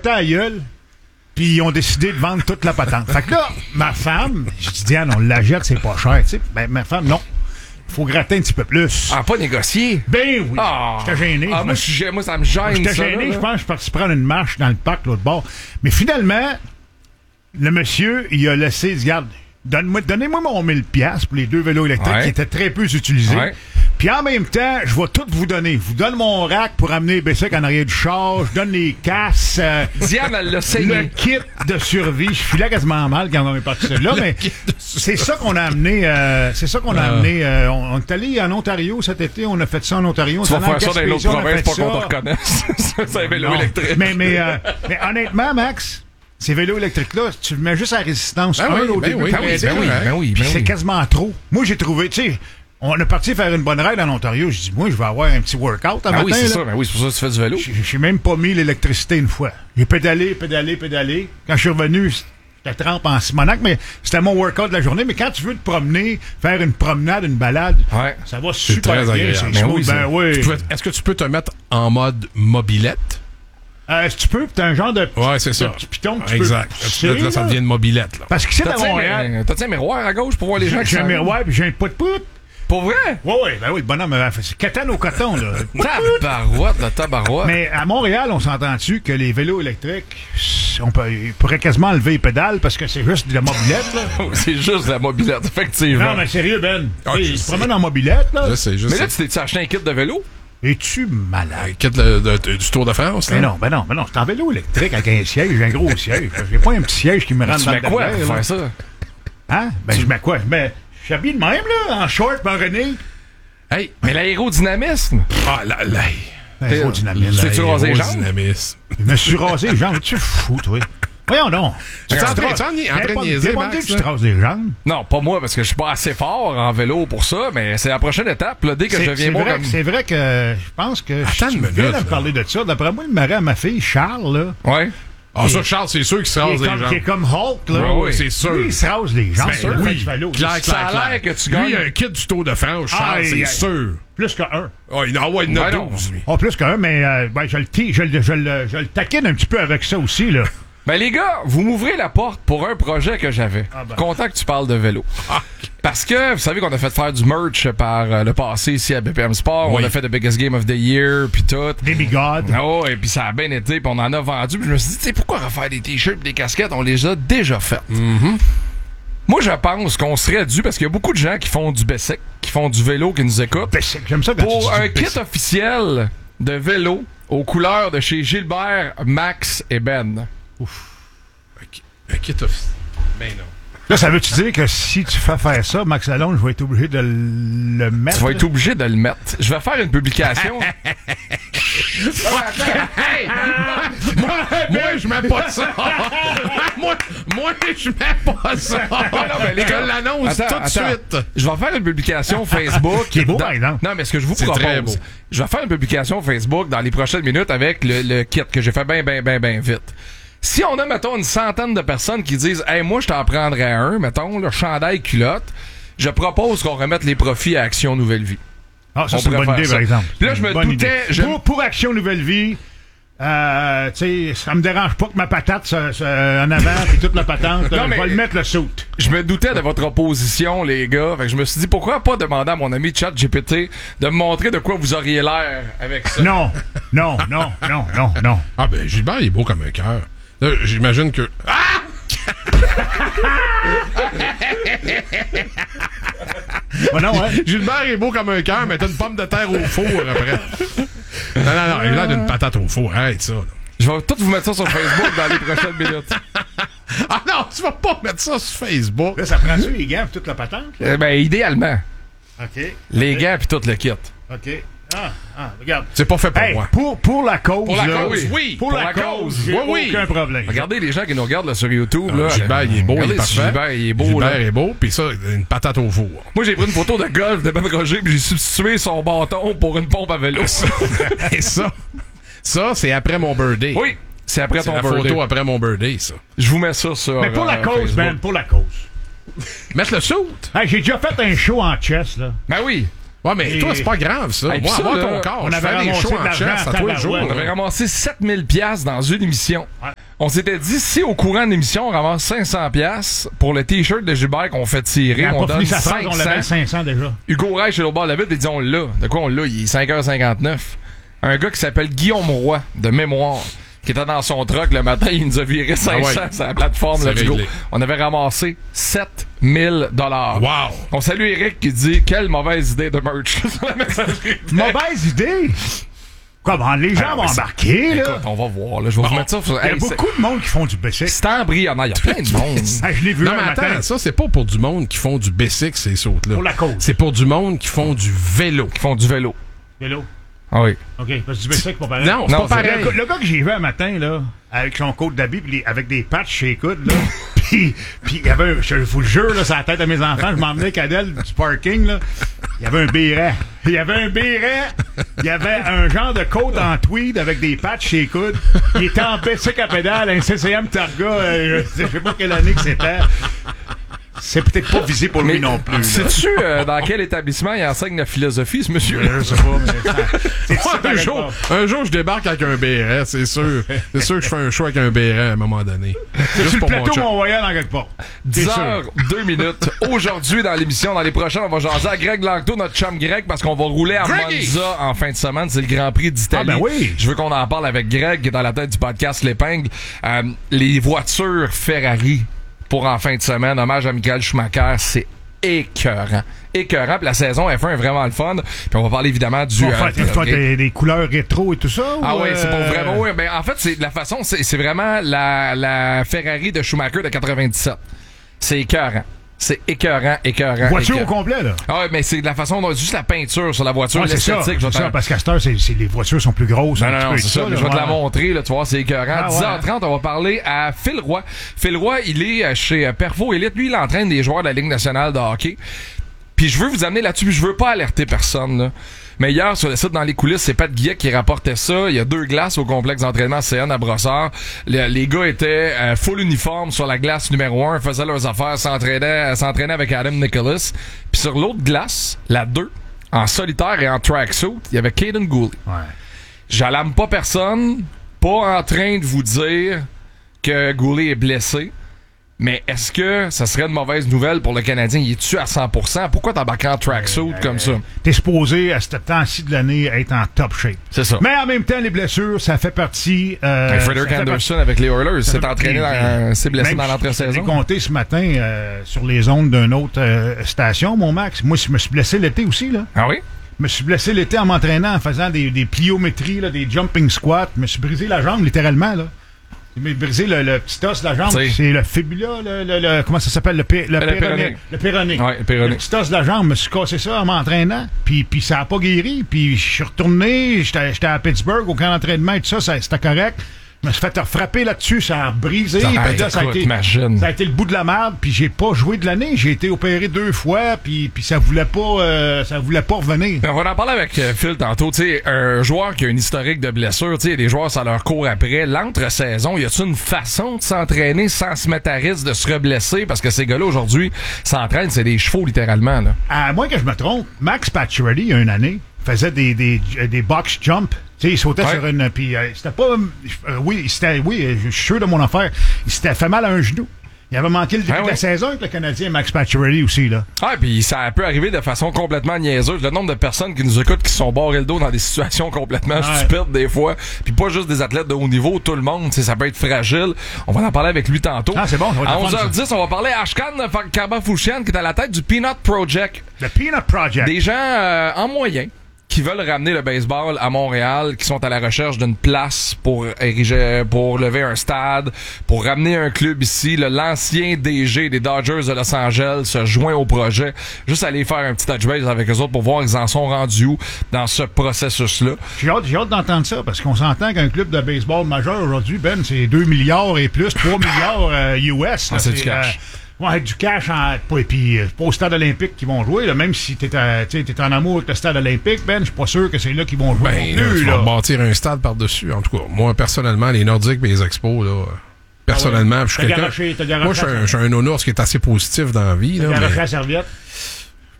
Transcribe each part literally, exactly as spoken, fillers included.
pété à la gueule, puis ils ont décidé de vendre toute la patente. Fait que là, ma femme, je dis, Diane, on la jette, c'est pas cher, tu sais. Ben, ma femme, non. Faut gratter un petit peu plus. Ah, pas négocier? Ben oui. Ah. J'étais gêné. Ah, moi, je suis- moi, ça me gêne, J'étais ça, gêné, là. je pense, je suis parti prendre une marche dans le parc, l'autre bord. Mais finalement, le monsieur, il a laissé, il dit, regarde, donne-moi, donnez-moi mon mille piastres pour les deux vélos électriques Ouais. qui étaient très peu utilisés. Ouais. Puis en même temps, je vais tout vous donner. Je vous donne mon rack pour amener Bessic en arrière du char. Je donne les casses. euh, Diane, elle l'a le saigné. kit de survie. Je suis là quasiment mal quand on est parti de là, mais c'est ça qu'on a amené. euh, c'est ça qu'on a amené. euh, on, on est allé en Ontario cet été. On a fait ça en Ontario. Tu On vas est allé faire en ça dans l'autre Gaspésie, on a province fait pour qu'on te ça. reconnaisse. C'est un vélo Non. électrique. Mais, mais, euh, mais honnêtement, Max, ces vélos électriques-là, tu mets juste à résistance Ben un oui, au ben début. oui, pour ben oui, aider, ben oui, hein. ben oui, Puis ben c'est oui. quasiment trop. Moi, j'ai trouvé, tu sais, on est parti faire une bonne ride en Ontario. J'ai dit, moi, je vais avoir un petit workout un Ah matin. oui, c'est là. ça. Ben oui, c'est pour ça que tu fais du vélo. J'ai j'ai même pas mis l'électricité une fois. J'ai pédalé, pédalé, pédalé. Quand je suis revenu, j'étais trempe en Simonac, mais c'était mon workout de la journée. Mais quand tu veux te promener, faire une promenade, une balade, Ouais. ça va C'est super très bien. agréable. C'est Ben smooth. oui, Ben ça. oui. Tu peux- Est-ce que tu peux te mettre en mode mobilette? Euh, si tu peux, t'as un genre de petit, Ouais, c'est ça. de petit piton que tu Exact. peux Là, pousser, là, ça là. devient une mobilette. Là. Parce qu'ici, à T'as-tu un, Montréal, euh, t'as-tu un miroir à gauche pour voir les gens qui j'ai un s'en- miroir puis j'ai un pout-pout. Pour vrai? Oui, oui, ben oui, le bonhomme avait fait c'est catane au coton, là. Tabarouette de tabarouette. Mais à Montréal, on s'entend-tu que les vélos électriques, on, peut, on pourrait quasiment enlever les pédales parce que c'est juste de la mobilette, là. C'est juste la mobilette, effectivement. Non, mais sérieux, Ben. Ah, Hey, je il se sais. promène en mobilette, là. Je sais, je Mais sais. là, tu t'es-tu acheté un kit de vélo? Es-tu malade? Quitte le, de- de- du Tour de France. Ben là. non, ben non, ben non. C'est en vélo électrique avec un siège, un gros siège. J'ai pas un petit siège qui me rentre Tu dans mets le quoi derrière, pour là. faire ça? Hein? Ben, je mets quoi? Je mets. Je suis habillé de même, là, en short, en René. Hey, Mais l'aérodynamisme. ah, là, là. Aérodynamisme. C'est-tu rasé les jambes? Aérodynamisme. Je me suis rasé les jambes. Tu fou, toi? Voyons donc. Tu es en train- te tu es en- en train de Viens pas me- niaiser, viens pas me Max, dire que tu là. te rases les jambes. Non, pas moi, parce que je suis pas assez fort en vélo pour ça, mais c'est la prochaine étape. Là, dès que je C'est deviens c'est bon vrai, comme... c'est vrai que je pense que. Attends tu une viens minute, de me là. parler de ça. D'après moi, le mari à ma fille, Charles, là. Ouais. Ah, ça, Charles, c'est sûr qu'il se Qui rase est, les comme, jambes. qui est comme Hulk, là. Ouais, ouais, c'est sûr. Lui, il se rase les jambes. C'est sûr, là, oui. fait du vélo. Clair, C'est- Ça clair, a clair. l'air que tu Lui, gagnes. il a un kit du Tour de France, Charles, Aïe, c'est aïe. sûr. Plus qu'un. Ah, il en, ouais, il en a Ouais, non. douze, lui. Oh, plus qu'un, mais euh, ben, je, le ti- je, le- je, le- je le taquine un petit peu avec ça aussi, là. Ben les gars, vous m'ouvrez la porte pour un projet que j'avais. Ah ben. Content que tu parles de vélo. Parce que vous savez qu'on a fait faire du merch par euh, le passé ici à B P M Sport. Oui. On a fait The Biggest Game of the Year, puis tout. Baby God. Oh, et puis ça a bien été, puis on en a vendu. Puis je me suis dit, tu sais, pourquoi refaire des t-shirts et des casquettes? On les a déjà faites. Moi, je pense qu'on serait dû, parce qu'il y a beaucoup de gens qui font du basic, qui font du vélo, qui nous écoutent, Basic, j'aime ça quand tu pour dis un basic. kit officiel de vélo aux couleurs de chez Gilbert, Max et Ben. Un kit officiel. Ben non. Là, ça veut-tu dire que si tu fais faire ça, Max Lalonde, je vais être obligé de le mettre? Tu vas être obligé de le mettre. Je vais faire une publication. Hey! moi, moi, je mets pas ça. moi, moi, je mets pas ça. mais les gars, je l'annonce Attends, tout de attends. suite. Je vais faire une publication Facebook. Qui est beau, dans- par exemple. Non, mais ce que je vous C'est très beau. propose, je vais faire une publication Facebook dans les prochaines minutes avec le, le kit que j'ai fait bien, bien, bien, bien vite. Si on a, mettons, une centaine de personnes qui disent « Hey, moi, je t'en prendrais un, mettons, le chandail culotte », je propose qu'on remette les profits à Action Nouvelle Vie. Ah, ça, On c'est une pourrait bonne faire idée, ça. par exemple. Puis là, je me Une bonne doutais, idée. je- Pour, pour Action Nouvelle Vie, euh, tu sais, ça me dérange pas que ma patate se- se- en avant puis toute la patente. Non, je mais- vais le mettre le saut. Je me doutais de votre opposition, les gars. Fait que je me suis dit, pourquoi pas demander à mon ami ChatGPT de me montrer de quoi vous auriez l'air avec ça? Non, non, non, non, non, non. Ah, ben, Gilbert, il est beau comme un cœur. Là, j'imagine que. Ah! Oh non, hein? Gilbert est beau comme un cœur, mais t'as une pomme de terre au four après. Non, non, non, il a l'air d'une patate au four. Arrête ça. là. Je vais tout vous mettre ça sur Facebook dans les prochaines minutes. Ah non, tu vas pas mettre ça sur Facebook. Là, ça prend-tu les gants et toute la patente? là? Eh ben, idéalement. OK. Les gars puis tout le kit. OK. Ah, ah, regarde. C'est pas fait pour Hey, moi. pour, pour la cause, Pour la là, cause, oui. Pour, Pour la, la cause, cause, j'ai oui, oui. aucun problème. Regardez les gens qui nous regardent là, sur YouTube. Ah, là. Gilbert, il est beau, il est Regardez, parfait. Gilbert, il est beau. Gilbert là. est beau, puis ça, une patate au four. Moi, j'ai pris une photo de golf de Ben Roger puis j'ai substitué son bâton pour une pompe à vélo. Et ça, ça, c'est après mon birthday. Oui, c'est après C'est ton la birthday. photo après mon birthday, ça. Je vous mets ça sur Mais pour la euh, cause, Facebook. man, pour la cause. Mettre le saut. Hey, j'ai déjà fait un show en chess, là. Ben oui. Ouais, mais Et- toi, c'est pas grave, ça. Hey, Moi, ça, avoir là, ton corps, on je avait fais des ramassé shows de en l'argent chasse en à tous les tabarouette. jours. On avait ramassé sept mille piastres dans une émission. Ouais. On s'était dit, si au courant de l'émission, on ramasse cinq cents piastres pour le T-shirt de Gilbert qu'on fait tirer, Il on n'a pas donne fini sa phrase, on l'avait à cinq cents. cinq cents déjà. Hugo Reich, chez le bord de la ville, il dit, on l'a. De quoi on l'a? Il est cinq heures cinquante-neuf. Un gars qui s'appelle Guillaume Roy, de mémoire, qui était dans son truck le matin, il nous a viré cinq cents Ah ouais. sur la plateforme, C'est let's go. réglé. On avait ramassé sept mille dollars. Wow! On salue Eric qui dit, quelle mauvaise idée de merch sur la messagerie. Mauvaise idée! Comment les gens Ah, vont mais c'est- embarquer, là? Écoute, on va voir, là. Je vais vous mettre ça. sur- Il y a Hey, c'est- beaucoup de monde qui font du bicycle. C'est embryonnaire. Il y a plein de monde. Ah, je l'ai vu Non, un mais matin. attends, ça, c'est pas pour du monde qui font du bicycle, ces sautes-là. Pour la cause. C'est pour du monde qui font du vélo. Qui font du vélo. Vélo. Ah oui. OK, parce que du bicycle, pas pareil. Non, c'est Non, pas c'est- pareil. Le, le gars que j'ai vu un matin, là, avec son côte d'habit, pis les- avec des patchs chez les coudes, là, pis pis il y avait un, je vous le jure, là, sur la tête de mes enfants, je m'emmenais avec Adèle du parking, là, il y avait un béret. Il y avait un béret, il y avait un genre de côte en tweed avec des patchs chez les coudes. Il était en bicycle à pédale, un C C M Targa, euh, je sais pas quelle année que c'était. C'est peut-être pas visé pour lui non plus. là. Sais-tu euh, dans quel établissement il enseigne la philosophie, ce monsieur? Je sais pas, mais ça- c'est Moi, ça, un, pareil jour, pas. un jour, je débarque avec un béret, c'est sûr. C'est sûr que je fais un show avec un béret à un moment donné. Sur Juste le pour mon plateau chum. Mont-Royal en quelque part. C'est dix sûr. heures, deux minutes. Aujourd'hui, dans l'émission, dans les prochaines, on va jaser à Greg Langto, notre chum Greg, parce qu'on va rouler à Greggy! Monza en fin de semaine. C'est le Grand Prix d'Italie. Ah, ben oui. Je veux qu'on en parle avec Greg, qui est dans la tête du podcast L'Épingle. Euh, les voitures Ferrari pour en fin de semaine. Hommage à Michael Schumacher. C'est écœurant. Écœurant. Puis la saison F un est vraiment le fun. Puis on va parler évidemment du... On euh, fait toi, des, des couleurs rétro et tout ça? Ah ou, oui, c'est pour euh, vraiment. Oui, ben, en fait, c'est la façon, c'est c'est vraiment la, la Ferrari de Schumacher de quatre-vingt-dix-sept. C'est écœurant. C'est écœurant, écœurant. Voiture au écœurant. complet, là. Ah ouais, mais c'est de la façon dont juste la peinture sur la voiture, Ouais, c'est ça. l'esthétique. je vais C'est te- ça, parce qu'à cette heure, c'est, c'est- les voitures sont plus grosses. Non, un non, petit non, peu c'est et ça. tout mais je vais là, te la ouais. montrer, là, tu vois, c'est écœurant. Ah, dix heures trente, on va parler à Phil Roy. Phil Roy, il est euh, chez euh, Perfo Elite. Lui, il entraîne des joueurs de la Ligue nationale de hockey. Puis je veux vous amener là-dessus, puis je veux pas alerter personne, là. Mais hier, sur le site Dans les coulisses, c'est Pat Guillet qui rapportait ça. Il y a deux glaces au complexe d'entraînement C N à Brossard. Le- les gars étaient euh, full uniforme sur la glace numéro un, faisaient leurs affaires, s'entraînaient, s'entraînaient avec Adam Nicholas. Puis sur l'autre glace, la deux, en solitaire et en tracksuit, il y avait Caden Gooley. Ouais. J'alarme pas personne, pas en train de vous dire que Goulet est blessé. Mais est-ce que ça serait une mauvaise nouvelle pour le Canadien? Il est-tu à cent pour cent? Pourquoi t'embarques en tracksuit comme ça? T'es supposé, à ce temps-ci de l'année, être en top shape. C'est ça. Mais en même temps, les blessures, ça fait partie... Euh, Hey, ça Frederick fait Anderson avec les Oilers Ça s'est fait- entraîné, puis- dans, s'est blessé Même dans J'ai l'entre-saison. compté ce matin euh, sur les ondes d'une autre euh, station, mon Max. Moi, je me suis blessé l'été aussi, là. Ah oui? Je me suis blessé l'été en m'entraînant, en faisant des, des pliométries, là, des jumping squats. Je me suis brisé la jambe, littéralement, là. Je me suis brisé le, le petit os de la jambe. T'sais. C'est le fibula, le, le, le- comment ça s'appelle? Le, pé, le, Le péroné. péroné. Le péroné. Ouais, le péroné. Le petit os de la jambe. Je me suis cassé ça en m'entraînant. Puis, puis ça n'a pas guéri. Puis je suis retourné. J'étais j'étais à Pittsburgh au camp d'entraînement et tout ça. ça c'était correct. Je me suis fait frapper là-dessus. Ça a brisé. Ça, Puis hey, là, ça, a écoute, été, imagine. ça a été le bout de la merde. Puis j'ai pas joué de l'année. J'ai été opéré deux fois. Puis, puis ça voulait pas, euh, ça voulait pas revenir. On va en parler avec euh, Phil tantôt. Tu sais, un joueur qui a une historique de blessure, tu sais, des joueurs, ça leur court après. L'entre-saison, y a-t-il une façon de s'entraîner sans se mettre à risque de se reblesser? Parce que ces gars-là, aujourd'hui, s'entraînent, c'est des chevaux, littéralement, là. À moins que je me trompe, Max Pacioretty, il y a une année, faisait des, des, des box jump. Tu sais, il sautait Ouais. sur une... Puis euh, c'était pas... euh, oui, c'était... Oui, euh, je suis sûr de mon affaire. Il s'était fait mal à un genou. Il avait manqué le début Ah de ouais. la saison avec le Canadien Max Pacioretty aussi, là. Ah, puis ça peut arriver de façon complètement niaiseuse. Le nombre de personnes qui nous écoutent qui se sont barrés le dos dans des situations complètement Ouais. stupides des fois. Puis pas juste des athlètes de haut niveau, tout le monde, tu sais, ça peut être fragile. On va en parler avec lui tantôt. Ah, c'est bon, ça va être À le fun, onze heures dix, on va parler à Ashkan Karbafouchian qui est à la tête du Peanut Project. Le Peanut Project. Des gens euh, en moyen qui veulent ramener le baseball à Montréal, qui sont à la recherche d'une place pour ériger, pour lever un stade, pour ramener un club ici. Le, l'ancien D G des Dodgers de Los Angeles se joint au projet. Juste aller faire un petit touch base avec eux autres pour voir ils en sont rendus où dans ce processus-là. J'ai hâte, j'ai hâte d'entendre ça, parce qu'on s'entend qu'un club de baseball majeur aujourd'hui, Ben, c'est deux milliards et plus, trois milliards euh, U S. Ah, là. c'est du cash. euh, Ouais, du cash en. Et puis, euh, pas au stade olympique qu'ils vont jouer, là. Même si t'es, à- t'sais, t'es en amour avec le stade olympique, Ben, je suis pas sûr que c'est là qu'ils vont jouer Ben, non là, plus, tu là. vas bâtir un stade par-dessus. En tout cas, moi, personnellement, les Nordiques et les Expos, là, personnellement, puis je suis T'as quelqu'un... garoché- t'as garoché Moi, je suis à- un, je suis un nounours qui est assez positif dans la vie, T'as là, garoché mais la serviette.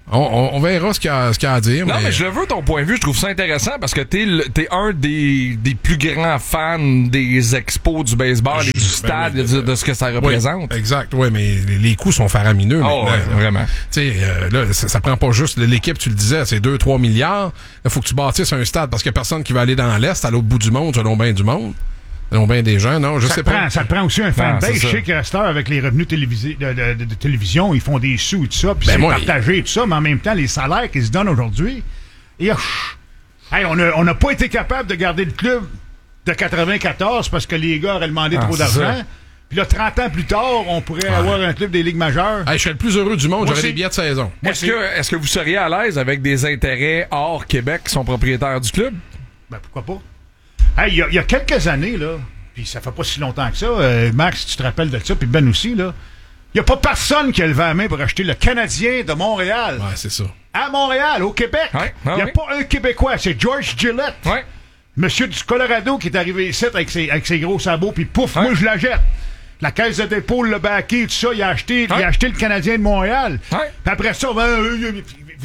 On, on, on verra ce qu'il y a, ce qu'il y a à dire. Non, mais... mais je veux ton point de vue. Je trouve ça intéressant parce que t'es, le, t'es un des, des plus grands fans des expos du baseball et du stade, ben oui, de, de ce que ça représente. Oui, exact, oui, mais les, les coûts sont faramineux. Oh, ouais, vraiment. Tu sais, euh, là, ça, ça prend pas juste l'équipe, tu le disais, c'est deux trois milliards. Il faut que tu bâtisses un stade parce qu'il y a personne qui va aller dans l'Est, à l'autre bout du monde, selon bien du monde. Selon bien des gens, non, je ça sais prend, pas. Ça prend aussi un fanbase. Je sais que Star, avec les revenus télévisés, de, de, de, de télévision, ils font des sous et tout ça, puis ben c'est moi, partagé et tout ça, mais en même temps, les salaires qu'ils se donnent aujourd'hui, et, hey, on n'a on a pas été capable de garder le club de quatre-vingt-quatorze parce que les gars auraient demandé ah, trop d'argent. Puis là, trente ans plus tard, on pourrait ouais. avoir un club des Ligues majeures. Hey, je suis le plus heureux du monde, j'aurais des billets de saison. Est-ce que, est-ce que vous seriez à l'aise avec des intérêts hors Québec qui sont propriétaires du club? Ben, pourquoi pas? Hey, il y, y a quelques années, là, puis ça fait pas si longtemps que ça, euh, Max, tu te rappelles de ça, puis Ben aussi, là, il y a pas personne qui a levé la main pour acheter le Canadien de Montréal. Ouais, c'est ça. À Montréal, au Québec. Il ouais, ouais, n'y a ouais. pas un Québécois, c'est George Gillette. Ouais. Monsieur du Colorado qui est arrivé ici avec ses, avec ses gros sabots, puis pouf, ouais. moi je la jette. La caisse de dépôt, le baquet, tout ça, il a acheté, ouais. il a acheté le Canadien de Montréal. Ouais. Puis après ça, ben, euh, euh,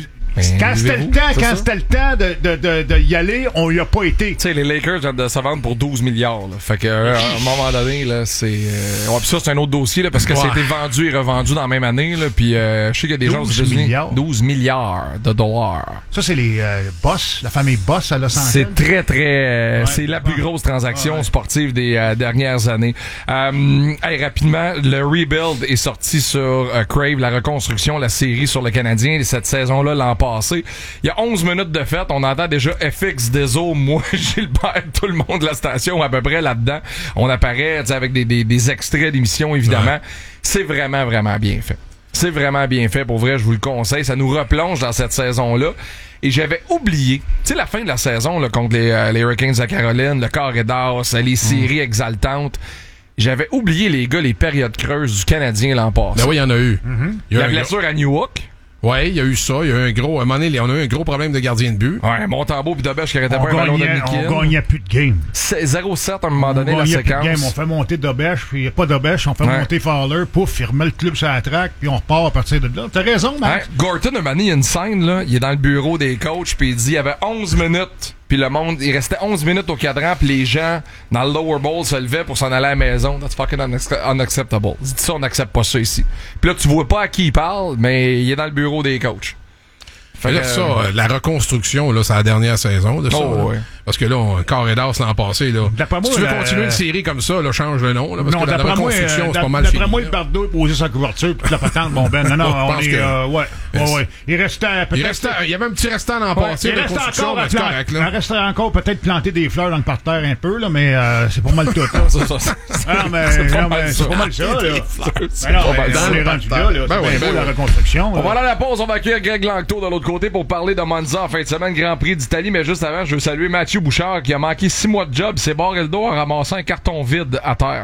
quand c'était le temps, quand c'était le temps de, de, de, de y aller, on y a pas été. Tu sais, les Lakers viennent de se vendre pour douze milliards. Là. Fait que euh, à un moment donné, là, c'est. Euh... Ouais, pis ça, c'est un autre dossier là, parce que ouais. c'était vendu et revendu dans la même année. Là, puis euh, je sais qu'il y a des gens aux États-Unis. douze milliards de dollars. Ça, c'est les euh, Boss, la famille Boss à Los Angeles. C'est très, très. Euh, ouais, c'est la plus grosse transaction ouais. sportive des euh, dernières années. Euh, hey, rapidement, le Rebuild est sorti sur euh, Crave, la reconstruction, la série sur le Canadien. Cette saison-là, l'an passé. Il y a onze minutes de fête. On entend déjà F X, Deso, moi, Gilbert, tout le monde de la station à peu près là-dedans. On apparaît avec des, des, des extraits d'émissions, évidemment. Ouais. C'est vraiment, vraiment bien fait. C'est vraiment bien fait. Pour vrai, je vous le conseille. Ça nous replonge dans cette saison-là. Et j'avais oublié, tu sais, la fin de la saison là, contre les, euh, les Hurricanes de Caroline, le carré d'as, les séries mmh. exaltantes. J'avais oublié, les gars, les périodes creuses du Canadien l'an passé. Ben oui, il y en a eu. Mm-hmm. Il y a la blessure à Newhook. Ouais, il y a eu ça. Il y a eu un gros. À un moment donné, on a eu un gros problème de gardien de but. Ouais, Montembeau pis Dobèche qui arrêtait pas un ballon de Mikin. On gagnait plus de game. zéro sept à un moment donné, on la séquence. Plus de game. On fait monter Dobèche, puis il n'y a pas Dobèche, on fait ouais. monter Fowler, pouf, il remet le club sur la traque, puis on repart à partir de là. T'as raison, Max. Ouais. Gorton, un moment donné, il y a une scène, là. Il est dans le bureau des coachs, puis il dit il y avait onze minutes. Puis le monde, il restait onze minutes au cadran, puis les gens dans le lower bowl se levaient pour s'en aller à la maison. That's fucking unacceptable. Il dit ça, on n'accepte pas ça ici. Puis là, tu vois pas à qui il parle, mais il est dans le bureau des coachs. Fait là, que, ça, euh, la reconstruction, là, c'est la dernière saison de ça. Oh, ouais. Parce que là, on carré d'as l'an passé, là. D'après moi, si tu veux la... continuer une série comme ça, là, change le nom, là. Parce non, que la reconstruction, moi, c'est euh, pas mal fini. D'après moi, le Bardo est posé sa couverture, toute la patente, bon ben. Non, non, on est, que... euh, ouais, ouais, ouais. Il restait peut-être. Il, restait, il y avait un petit restant l'an passé, ouais, de reconstruction, ben, c'est correct, là. Il restait encore peut-être planter des fleurs dans le parterre un peu, là, mais, euh, c'est pas mal tout, là. ça, ça, ah, mais, c'est pas, non, mais, c'est pas mal ça, là. Mais non, dans les rendus là, là. C'est bien beau, la reconstruction. On va aller à la pause, on va accueillir Greg Langto de l'autre côté pour parler de Monza en fin de semaine, Grand Prix d'Italie, mais juste avant, je veux saluer Mathieu Bouchard qui a manqué six mois de job, c'est barré le dos en ramassant un carton vide à terre.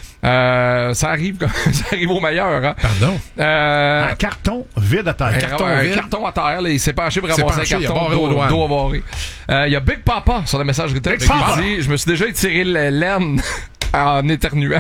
Euh, ça arrive, ça arrive au meilleur, hein. Pardon? Euh, un carton vide à terre. Un carton, un vide. carton à terre, là, il s'est penché pour ramasser penché, un carton dos, dos avaré. Euh, il y a Big Papa sur la messagerie texte qui dit, je me suis déjà étiré la laine en éternuant.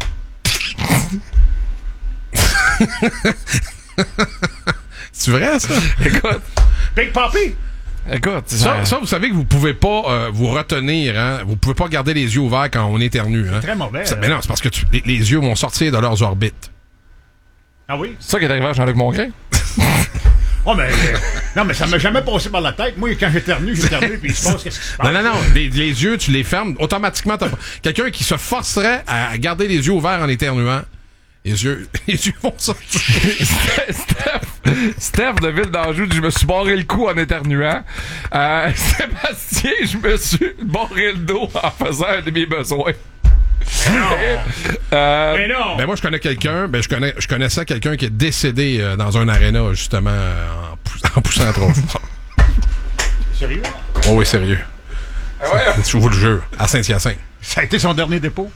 C'est vrai, ça? Écoute. Big Papi! Écoute, ça, ça, vous savez que vous pouvez pas euh, vous retenir, hein? Vous pouvez pas garder les yeux ouverts quand on éternue, hein? C'est très mauvais. Ça, mais non, c'est parce que tu, les, les yeux vont sortir de leurs orbites. Ah oui? C'est ça qui est arrivé à Jean-Luc Mongrain? Oh, mais, euh, non, mais ça m'a jamais passé par la tête. Moi, quand j'éternue, j'éternue, puis il se passe qu'est-ce qui se passe. Non, non, non. Les, les yeux, tu les fermes. Automatiquement, t'as... quelqu'un qui se forcerait à garder les yeux ouverts en éternuant, les yeux, les yeux vont sortir. Steph, Steph de Ville d'Anjou dit, je me suis barré le cou en éternuant. Euh, Sébastien, je me suis barré le dos en faisant un de mes besoins. Non. euh, mais non. Ben moi je connais quelqu'un, ben je connais je connaissais quelqu'un qui est décédé euh, dans un aréna justement euh, en, pou- en poussant trop fort. Sérieux? Oh oui, sérieux. Ah ouais. Je vous le jure, à Saint-Hyacinthe. Ça a été son dernier dépôt.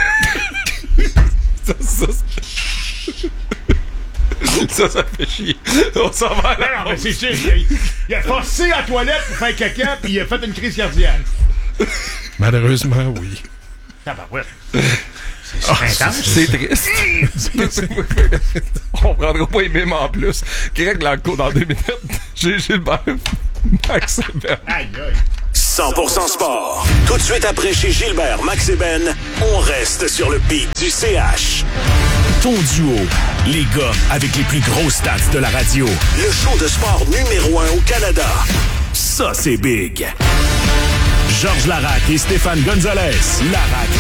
ça, ça, ça, ça fait chier. On s'en va là. Non, non, mais c'est sûr. Il a, il a forcé à la toilette pour faire caca, puis il a fait une crise cardiaque. Malheureusement, oui. Ah bah ouais. C'est intense. C'est triste. On prendra pas les mimes en plus. Greg Blanco dans deux minutes. J'ai Gilbert, Max et Ben. Aïe, aïe. cent pour cent sport. Tout de suite après chez Gilbert, Max et Ben, on reste sur le beat du C H. Ton duo, les gars avec les plus grosses stats de la radio. Le show de sport numéro un au Canada. Ça, c'est big. Georges Laraque et Stéphane Gonzalez. Laraque